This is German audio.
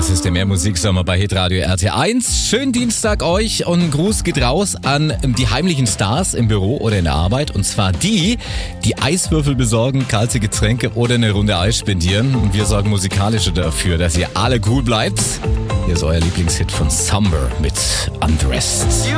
Das ist der Mehrmusiksommer bei Hitradio RT1. Schönen Dienstag euch und ein Gruß geht raus an die heimlichen Stars im Büro oder in der Arbeit. Und zwar die Eiswürfel besorgen, kalte Getränke oder eine Runde Eis spendieren. Und wir sorgen musikalisch dafür, dass ihr alle cool bleibt. Hier ist euer Lieblingshit von Summer mit Undressed.